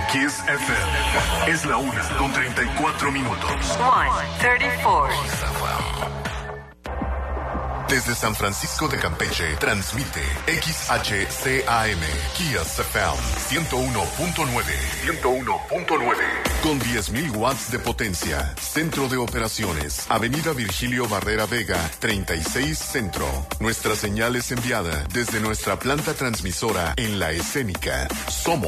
Kiss FM. Es la 1:34. 1:34. Desde San Francisco de Campeche, transmite XHCAM, Kiss FM 101.9. 101.9. Con 10.000 watts de potencia. Centro de operaciones. Avenida Virgilio Barrera Vega, 36 Centro. Nuestra señal es enviada desde nuestra planta transmisora en La Escénica. Somos